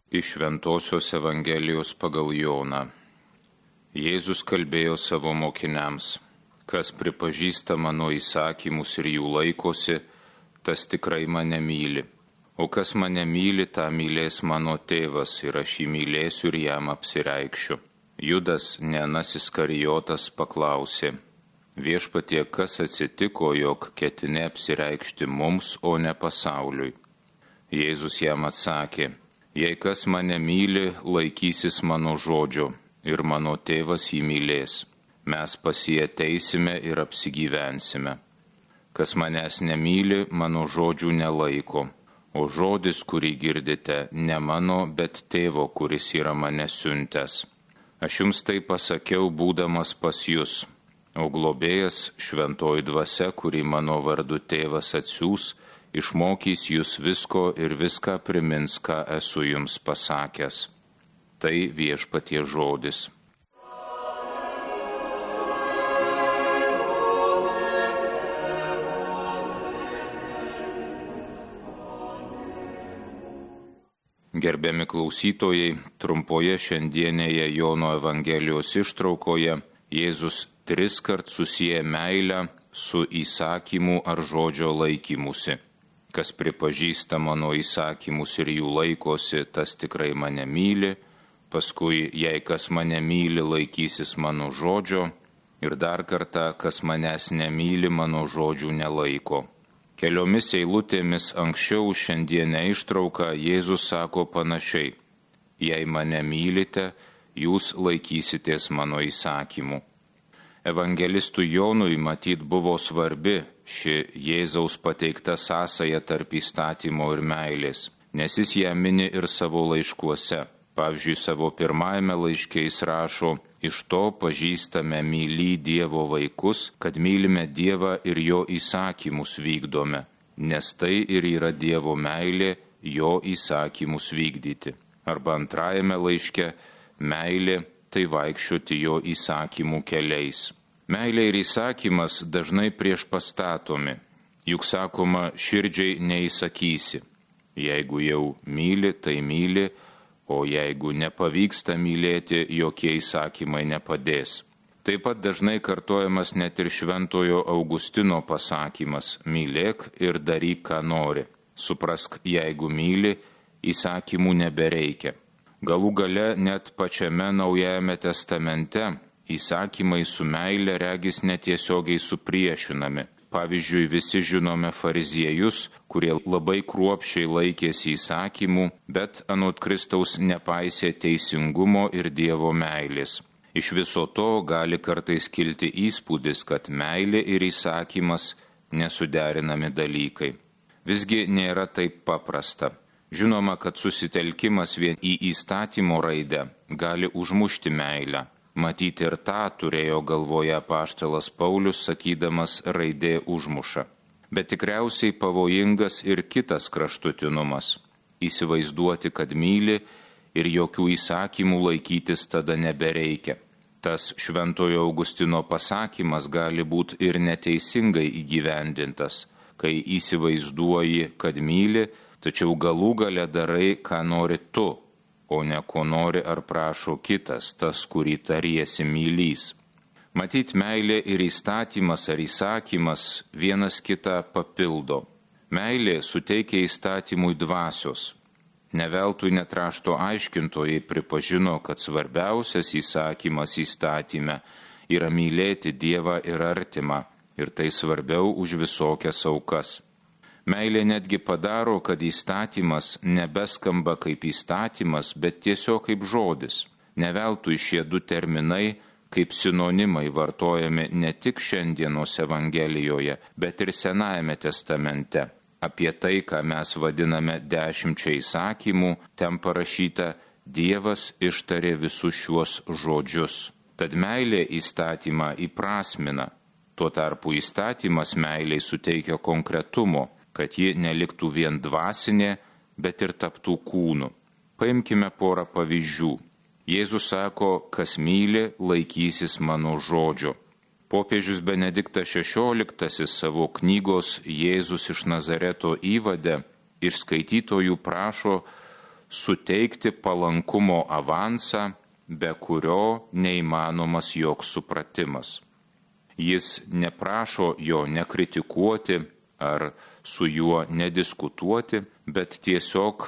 Iš Šventosios Evangelijos pagal Joną. Jėzus kalbėjo savo mokiniams: kas pripažįsta mano įsakymus ir jų laikosi, tas tikrai mane myli. O kas mane myli, tą mylės mano tėvas, ir aš jį mylėsiu ir jam apsireikšiu. Judas, ne Anas Iskarijotas, paklausė: Viešpatie, kas atsitiko, jog ketini apsireikšti mums, o ne pasauliui? Jėzus jam atsakė: jei kas mane myli, laikysis mano žodžio, ir mano tėvas jį mylės. Mes pas jį ateisime ir apsigyvensime. Kas manęs nemyli, mano žodžių nelaiko, o žodis, kurį girdite, ne mano, bet tėvo, kuris yra mane siuntęs. Aš jums tai pasakiau, būdamas pas jus, o globėjas, šventoji dvasia, kurį mano vardu tėvas atsiųs, išmokys jūs visko ir viską primins, ką esu jums pasakęs. Tai Viešpaties žodis. Gerbiami klausytojai, trumpoje šiandienėje Jono Evangelijos ištraukoje Jėzus 3 kart susieja meilę su įsakymu ar žodžio laikymusi. Kas pripažįsta mano įsakymus ir jų laikosi, tas tikrai mane myli. Paskui, jei kas mane myli, laikysis mano žodžio. Ir dar kartą, kas manęs nemyli, mano žodžių nelaiko. Keliomis eilutėmis anksčiau šiandienę ištrauką Jėzus sako panašiai: jei mane mylite, jūs laikysitės mano įsakymų. Evangelistui Jonui matyt buvo svarbi ši Jėzaus pateikta sąsaja tarp įstatymo ir meilės, nes jis ją mini ir savo laiškuose. Pavyzdžiui, savo pirmajame laiške jis rašo: iš to pažįstame mylį Dievo vaikus, kad mylime Dievą ir jo įsakymus vykdome, nes tai ir yra Dievo meilė, jo įsakymus vykdyti. Arba antrajame laiške: meilė tai vaikščioti jo įsakymų keliais. Meilė ir įsakymas dažnai priešpastatomi, juk sakoma, širdžiai neįsakysi. Jeigu jau myli, tai myli, o jeigu nepavyksta mylėti, jokie įsakymai nepadės. Taip pat dažnai kartojamas net ir Šventojo Augustino pasakymas: mylėk ir daryk, ką nori. Suprask, jeigu myli, įsakymų nebereikia. Galų gale net pačiame Naujajame testamente įsakymai su meile regis netiesiogiai supriešinami. Pavyzdžiui, visi žinome fariziejus, kurie labai kruopščiai laikėsi įsakymų, bet anot Kristaus nepaisė teisingumo ir Dievo meilės. Iš viso to gali kartais kilti įspūdis, kad meilė ir įsakymas nesuderinami dalykai. Visgi nėra taip paprasta. Žinoma, kad susitelkimas vien į įstatymo raidę gali užmušti meilę. Matyti ir tą turėjo galvoje apaštalas Paulius, sakydamas raidė užmuša. Bet tikriausiai pavojingas ir kitas kraštutinumas – įsivaizduoti, kad myli ir jokių įsakymų laikytis tada nebereikia. Tas Šventojo Augustino pasakymas gali būti ir neteisingai įgyvendintas, kai įsivaizduoji, kad myli, tačiau galų gale darai, ką nori tu, o ne ko nori ar prašo kitas, tas, kurį tariesi mylys. Matyt, meilė ir įstatymas ar įsakymas vienas kitą papildo. Meilė suteikia įstatymui dvasios. Ne veltui net rašto aiškintojai pripažino, kad svarbiausias įsakymas įstatyme yra mylėti Dievą ir artimą, ir tai svarbiau už visokias aukas. Meilė netgi padaro, kad įstatymas nebeskamba kaip įstatymas, bet tiesiog kaip žodis. Ne veltui šie du terminai kaip sinonimai vartojami ne tik šiandienos Evangelijoje, bet ir Senajame testamente. Apie tai, ką mes vadiname 10 įsakymų, ten parašyta: Dievas ištarė visus šiuos žodžius. Tad meilė įstatymą įprasmina. Tuo tarpu įstatymas meiliai suteikia konkretumo, kad ji neliktų vien dvasinė, bet ir taptų kūnu. Paimkime porą pavyzdžių. Jėzus sako: kas myli, laikysis mano žodžio. Popiežius Benediktas XVI savo knygos Jėzus iš Nazareto įvade iš skaitytojų prašo suteikti palankumo avansą, be kurio neįmanomas joks supratimas. Jis neprašo jo nekritikuoti ar su juo nediskutuoti, bet tiesiog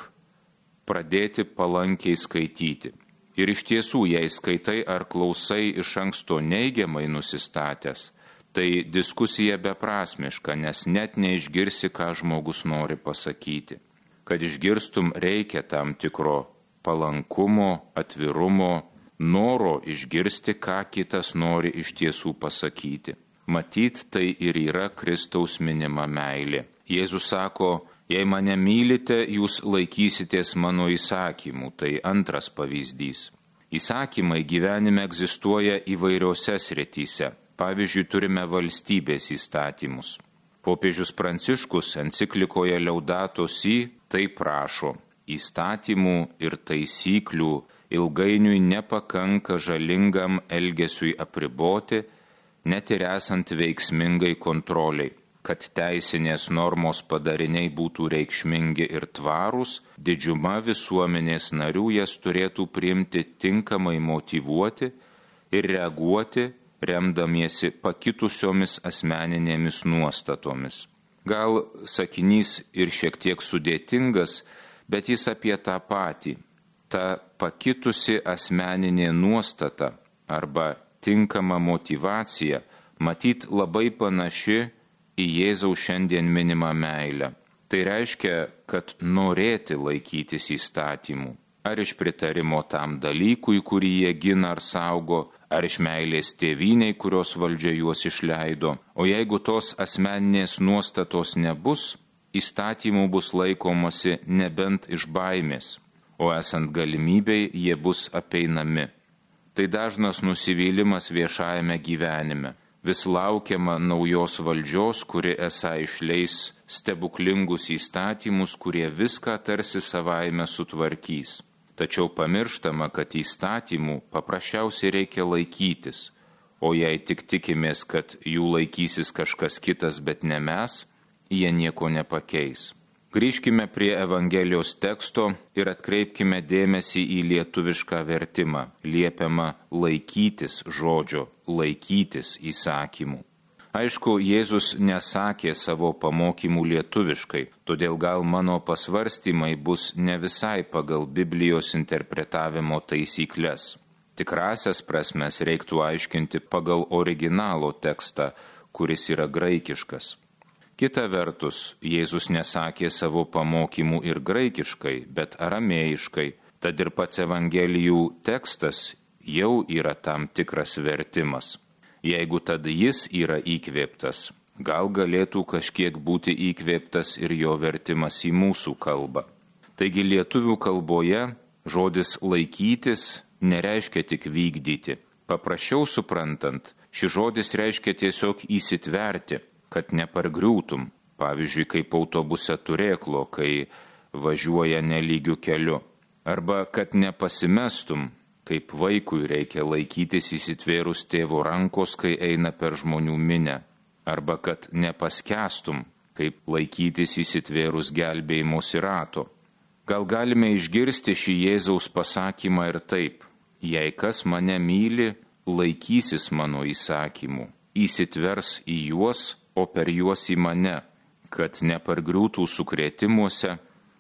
pradėti palankiai skaityti. Ir iš tiesų, jei skaitai ar klausai iš anksto neigiamai nusistatęs, tai diskusija beprasmiška, nes net neišgirsi, ką žmogus nori pasakyti. Kad išgirstum, reikia tam tikro palankumo, atvirumo, noro išgirsti, ką kitas nori iš tiesų pasakyti. Matyt, tai ir yra Kristaus minima meilė. Jėzus sako, jei mane mylite, jūs laikysitės mano įsakymų. Tai antras pavyzdys. Įsakymai gyvenime egzistuoja įvairiose srityse. Pavyzdžiui, turime valstybės įstatymus. Popiežius Pranciškus enciklikoje Laudato Si taip prašo: įstatymų ir taisyklių ilgainiui nepakanka žalingam elgesiui apriboti, net ir esant veiksmingai kontroliai. Kad teisinės normos padariniai būtų reikšmingi ir tvarūs, didžiuma visuomenės narių jas turėtų priimti tinkamai motyvuoti ir reaguoti, remdamiesi pakitusiomis asmeninėmis nuostatomis. Gal sakinys ir šiek tiek sudėtingas, bet jis apie tą patį. Ta pakitusi asmeninė nuostata arba tinkama motyvacija matyt labai panaši į Jėzaus šiandien minimą meilę. Tai reiškia, kad norėti laikytis įstatymų. Ar iš pritarimo tam dalykui, kurį jie gina ar saugo, ar iš meilės tėvynei, kurios valdžia juos išleido. O jeigu tos asmeninės nuostatos nebus, įstatymų bus laikomasi nebent iš baimės, o esant galimybei jie bus apeinami. Tai dažnas nusivylimas viešajame gyvenime. Vis laukiama naujos valdžios, kuri esą išleis stebuklingus įstatymus, kurie viską tarsi savaime sutvarkys. Tačiau pamirštama, kad įstatymų paprasčiausiai reikia laikytis, o jei tik tikimės, kad jų laikysis kažkas kitas, bet ne mes, jie nieko nepakeis. Grįžkime prie Evangelijos teksto ir atkreipkime dėmesį į lietuvišką vertimą. Liepiama laikytis žodžio, laikytis įsakymų. Aišku, Jėzus nesakė savo pamokymų lietuviškai, todėl gal mano pasvarstymai bus ne visai pagal Biblijos interpretavimo taisyklės. Tikrasias prasmes reiktų aiškinti pagal originalo tekstą, kuris yra graikiškas. Kita vertus, Jėzus nesakė savo pamokymų ir graikiškai, bet aramėjiškai, tad ir pats Evangelijų tekstas jau yra tam tikras vertimas. Jeigu tad jis yra įkvėptas, gal galėtų kažkiek būti įkvėptas ir jo vertimas į mūsų kalbą. Taigi lietuvių kalboje žodis laikytis nereiškia tik vykdyti. Paprasčiau suprantant, šis žodis reiškia tiesiog įsitverti, kad nepargriūtum, pavyzdžiui, kaip autobuse turėklo, kai važiuoja nelygiu keliu, arba kad nepasimestum, kaip vaikui reikia laikytis įsitvėrus tėvo rankos, kai eina per žmonių minę, arba kad nepaskęstum, kaip laikytis įsitvėrus gelbėjimosi rato. Gal galime išgirsti šį Jėzaus pasakymą ir taip: jei kas mane myli, laikysis mano įsakymų, įsitvers į juos, o per juos į mane, kad nepargriūtų sukrėtimuose,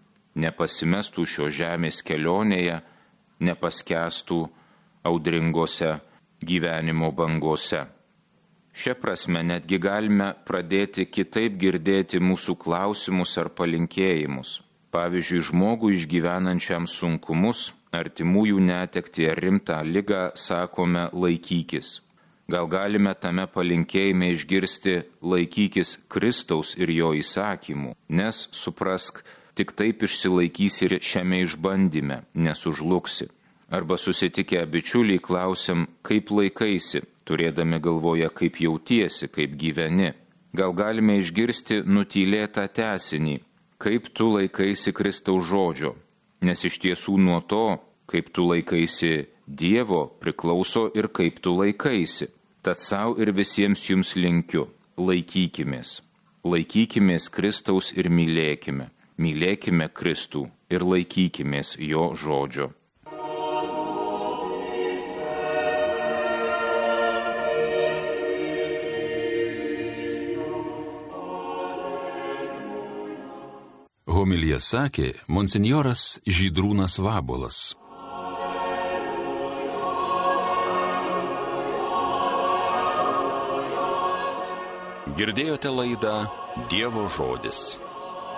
nepasimestų šio žemės kelionėje, nepaskęstų audringose gyvenimo bangose. Šia prasme netgi galime pradėti kitaip girdėti mūsų klausimus ar palinkėjimus. Pavyzdžiui, žmogui išgyvenančiam sunkumus, artimųjų netektį ar rimtą ligą sakome laikykis. Gal galime tame palinkėjime išgirsti laikykis Kristaus ir jo įsakymų, nes, suprask, tik taip išsilaikysi ir šiame išbandyme, nesužlugsi. Arba susitikę bičiuliai klausiam, kaip laikaisi, turėdami galvoje, kaip jautiesi, kaip gyveni. Gal galime išgirsti nutylėtą tęsinį, kaip tu laikaisi Kristaus žodžio, nes iš tiesų nuo to, kaip tu laikaisi Dievo, priklauso ir kaip tu laikaisi. Tad savo ir visiems jums linkiu, laikykimės. Laikykimės Kristaus ir mylėkime. Mylėkime Kristų ir laikykimės jo žodžio. Homiliją sakė monsinjoras Žydrūnas Vabuolas. Girdėjote laidą Dievo žodis.